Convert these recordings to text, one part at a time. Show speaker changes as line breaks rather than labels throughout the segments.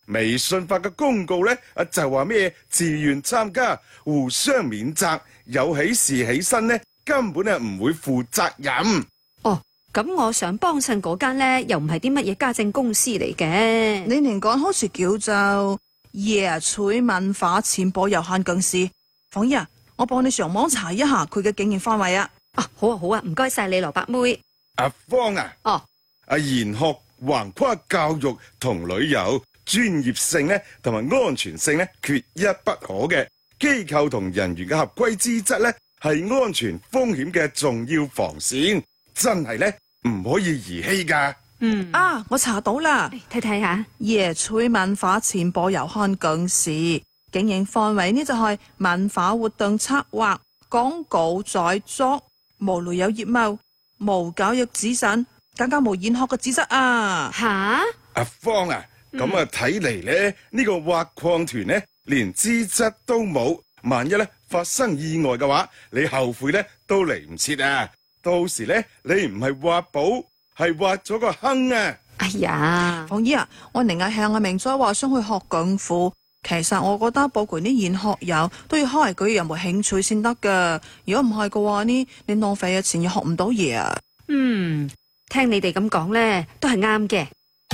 微信發嘅公告呢，就話咩自願參加，互相免責，有喜事起身呢，根本係唔會負責任。
哦，咁我想幫襯嗰間呢，又唔係啲乜嘢家政公司嚟嘅。
你連講好似叫做椰翠文化傳播有限公司。鳳姨啊，我幫你上網查一下佢嘅經營範圍啊。
啊，好啊好啊，唔該晒你蘿蔔妹。
阿芳啊，研學橫跨教育同旅遊，專業性呢同埋安全性呢缺一不可嘅。機構同人員嘅合規資質呢係安全風險嘅重要防線，真係呢唔可以兒戲噶。
我查到啦，
睇睇下，
椰翠文化傳播有限公司經營範圍呢就係文化活動策劃、廣告製作、無旅遊業務、無教育資訊，更加無研學嘅資質啊！
吓？
阿芳啊，咁睇嚟呢，呢個挖礦團呢連資質都冇，萬一呢發生意外嘅話，你後悔呢都嚟唔切啊！到時呢，你唔係挖寶，係挖咗個坑啊！
哎呀，
鳳姨啊，我寧係向阿明仔話想去學功夫，其實我覺得包括啲研學友都要開佢有冇興趣先得噶。如果唔係嘅話呢，你浪費嘅錢又學唔到嘢啊！
聽你哋咁講呢，都係啱嘅。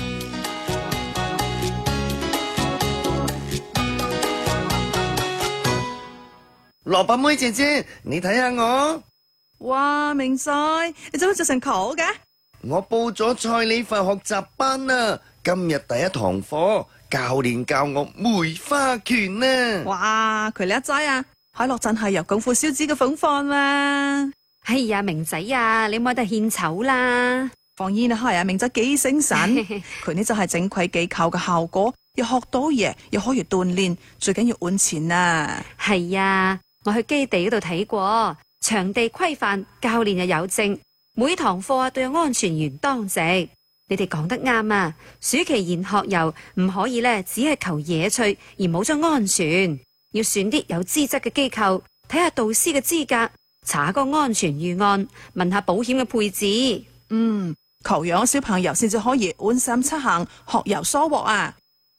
蘿蔔妹姐姐，你睇下我。
哇，明仔，你做乜着成球嘅？
我報咗蔡理發學習班啦，今日第一堂課，教練教我梅花拳啊！
哇，佢叻仔啊！海樂真係由功夫小子嘅風範嘛。
哎呀，明仔啊，你冇得獻醜啦。
放煙啊，係啊，明仔幾醒神，佢呢就係正規機構嘅效果，要學到嘢，又可以鍛煉，最緊要換錢啊！
係啊，我去基地嗰度睇過，場地規範，教練又有證，每堂課都有安全員當值。你哋講得啱啊！暑期研學遊唔可以呢，只係求野趣而冇咗安全，要選啲有資質嘅機構，睇下導師嘅資格，查下個安全預案，問下保險嘅配置。
求養小朋友先至可以安心出行，學有收穫啊！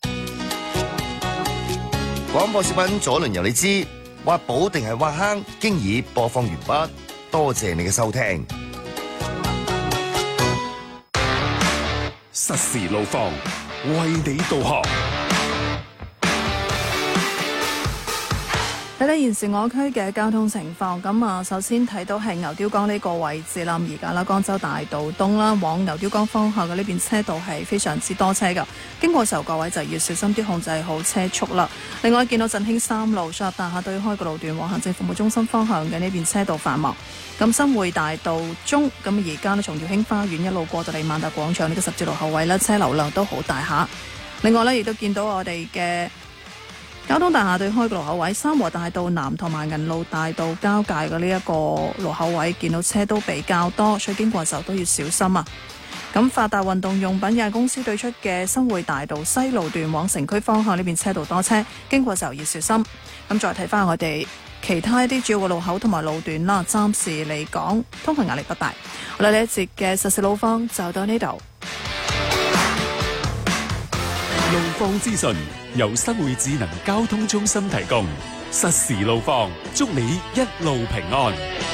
廣播小品左輪由你知，挖寶定係挖坑，經已播放完畢，多謝你嘅收聽。
實時路況，為你導航。
睇睇現時我區嘅交通情況，咁首先睇到係牛碉港呢個位置啦，而家啦江州大道東啦往牛碉港方向嘅呢邊車道係非常之多車噶，經過時候各位就要小心啲，控制好車速啦。另外見到振興3路進入大廈對開個路段往行政服務中心方向嘅呢邊車道繁忙。咁新會大道中咁而家呢從耀興花園一路過到嚟萬達廣場呢個十字路口位啦，車流量都好大下。另外呢亦都見到我哋嘅交通大廈對開個路口位，三和大道南同埋銀路大道交界嘅呢一個路口位，見到車都比較多，所以經過嘅時候都要小心啊！咁發達運動用品有限公司對出嘅新會大道西路段往城區方向呢邊車道多車，經過嘅時候要小心。咁再睇翻我哋其他一啲主要嘅路口同埋路段啦，暫時嚟講通行壓力不大。我哋呢一節嘅實時路況就到呢度。
路況資訊由新會智能交通中心提供，實時路況，祝你一路平安。